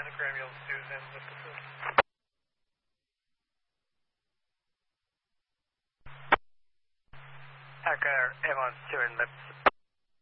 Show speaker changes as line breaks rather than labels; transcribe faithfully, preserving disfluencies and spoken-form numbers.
Graham Susan with the food. Hacker Evans Stewart Lips.